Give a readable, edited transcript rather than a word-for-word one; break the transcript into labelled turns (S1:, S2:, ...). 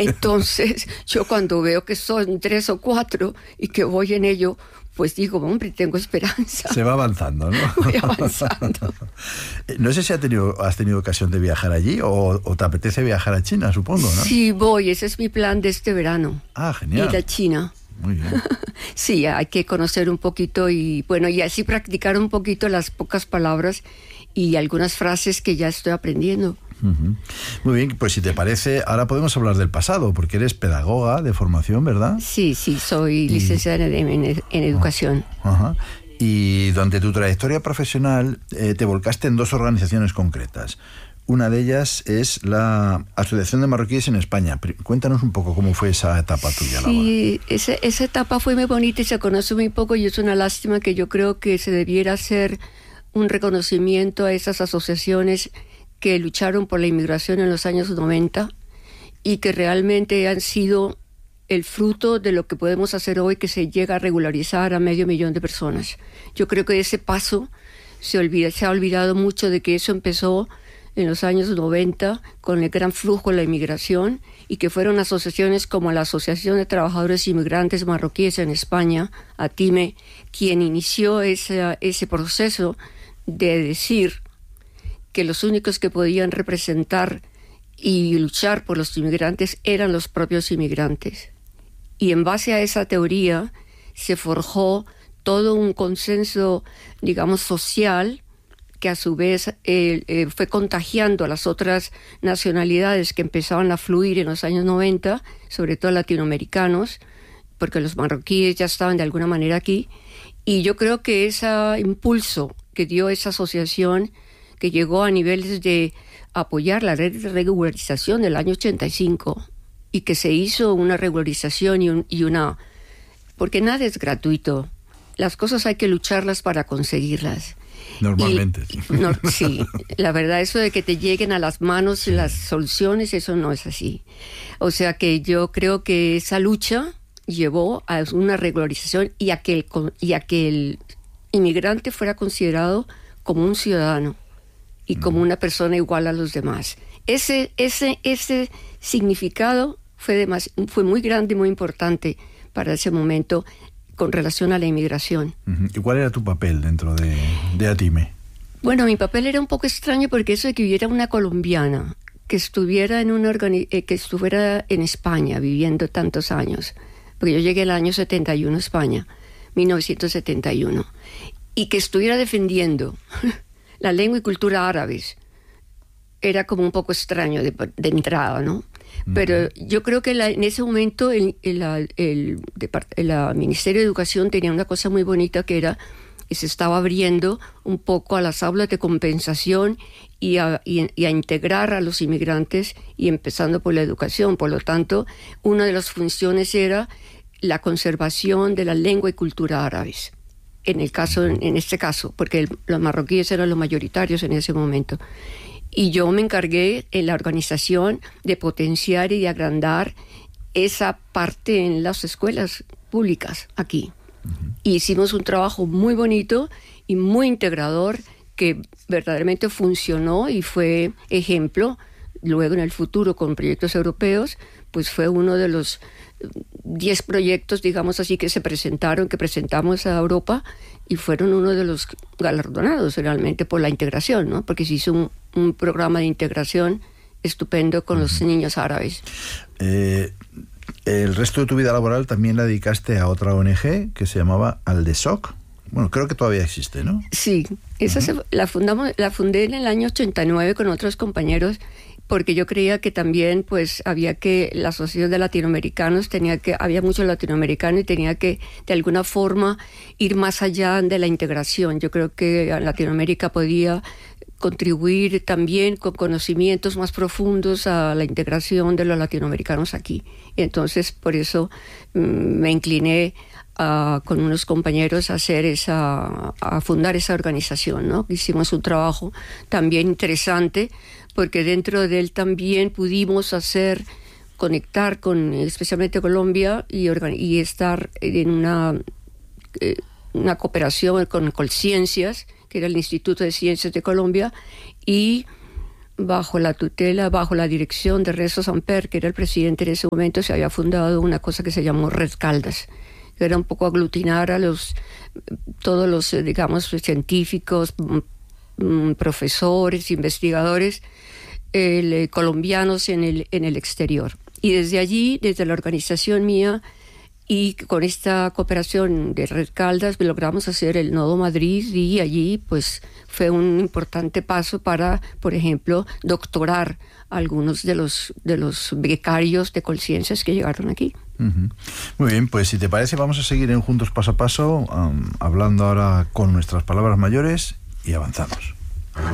S1: Entonces, yo cuando veo que son 3 o 4 y que voy en ello, pues digo, hombre, tengo esperanza.
S2: Se va avanzando, ¿no?
S1: Voy avanzando.
S2: No sé si has tenido ocasión de viajar allí o te apetece viajar a China, supongo, ¿no?
S1: Sí, voy. Ese es mi plan de este verano.
S2: Ah, genial.
S1: Ir a China.
S2: Muy bien.
S1: Sí, hay que conocer un poquito y, bueno, y así practicar un poquito las pocas palabras y algunas frases que ya estoy aprendiendo.
S2: Uh-huh. Muy bien, pues si te parece, ahora podemos hablar del pasado, porque eres pedagoga de formación, ¿verdad?
S1: Sí, soy licenciada en educación.
S2: Ajá. Y durante tu trayectoria profesional te volcaste en 2 organizaciones concretas. Una de ellas es la Asociación de Marroquíes en España. Cuéntanos un poco cómo fue esa etapa tuya.
S1: Sí, esa etapa fue muy bonita y se conoce muy poco, y es una lástima que yo creo que se debiera hacer un reconocimiento a esas asociaciones que lucharon por la inmigración en los años 90 y que realmente han sido el fruto de lo que podemos hacer hoy, que se llega a regularizar a 500,000 de personas. Yo creo que ese paso se ha olvidado mucho de que eso empezó en los años 90 con el gran flujo de la inmigración, y que fueron asociaciones como la Asociación de Trabajadores Inmigrantes Marroquíes en España, ATIME, quien inició ese proceso de decir que los únicos que podían representar y luchar por los inmigrantes eran los propios inmigrantes. Y en base a esa teoría se forjó todo un consenso, digamos, social, que a su vez fue contagiando a las otras nacionalidades que empezaban a fluir en los años 90, sobre todo latinoamericanos, porque los marroquíes ya estaban de alguna manera aquí. Y yo creo que ese impulso que dio esa asociación, que llegó a niveles de apoyar la red de regularización del año 85, y que se hizo una regularización porque nada es gratuito. Las cosas hay que lucharlas para conseguirlas.
S2: Normalmente.
S1: Sí, la verdad, eso de que te lleguen a las manos las soluciones, eso no es así. O sea que yo creo que esa lucha llevó a una regularización y a que el inmigrante fuera considerado como un ciudadano y como una persona igual a los demás. Ese significado fue muy grande y muy importante para ese momento con relación a la inmigración.
S2: ¿Y cuál era tu papel dentro de ATIME?
S1: Bueno, mi papel era un poco extraño, porque eso de que hubiera una colombiana que estuviera en España viviendo tantos años, porque yo llegué el año 71 a España, 1971, y que estuviera defendiendo la lengua y cultura árabes, era como un poco extraño de entrada, ¿no? Pero yo creo que en ese momento el Ministerio de Educación tenía una cosa muy bonita, que era que se estaba abriendo un poco a las aulas de compensación y a integrar a los inmigrantes, y empezando por la educación. Por lo tanto, una de las funciones era la conservación de la lengua y cultura árabes. En este caso, porque los marroquíes eran los mayoritarios en ese momento. Y yo me encargué en la organización de potenciar y de agrandar esa parte en las escuelas públicas aquí. Y hicimos un trabajo muy bonito y muy integrador, que verdaderamente funcionó y fue ejemplo. Luego, en el futuro, con proyectos europeos, pues fue uno de los 10 proyectos, digamos así, que presentamos a Europa, y fueron uno de los galardonados realmente por la integración, ¿no? Porque se hizo un programa de integración estupendo con los niños árabes.
S2: El resto de tu vida laboral también la dedicaste a otra ONG que se llamaba Aldesoc. Bueno, creo que todavía existe, ¿no?
S1: Sí, esa la fundé en el año 89 con otros compañeros, porque yo creía que también pues la Asociación de Latinoamericanos había mucho latinoamericano, y tenía que de alguna forma ir más allá de la integración. Yo creo que Latinoamérica podía contribuir también con conocimientos más profundos a la integración de los latinoamericanos aquí. Y entonces, por eso me incliné con unos compañeros a fundar esa organización, ¿no? Hicimos un trabajo también interesante, porque dentro de él también pudimos conectar especialmente Colombia, y estar en una cooperación con Colciencias, que era el Instituto de Ciencias de Colombia, y bajo la tutela, bajo la dirección de Rezo Samper, que era el presidente en ese momento, se había fundado una cosa que se llamó Red Caldas, que era un poco aglutinar a todos los, digamos, científicos, profesores, investigadores colombianos en el exterior. Y desde allí, desde la organización mía, y con esta cooperación de Red Caldas logramos hacer el Nodo Madrid, y allí pues fue un importante paso para, por ejemplo, doctorar a algunos de los becarios de conciencias que llegaron aquí.
S2: Uh-huh. Muy bien, pues si te parece vamos a seguir en Juntos Paso a Paso, hablando ahora con nuestras palabras mayores y avanzamos.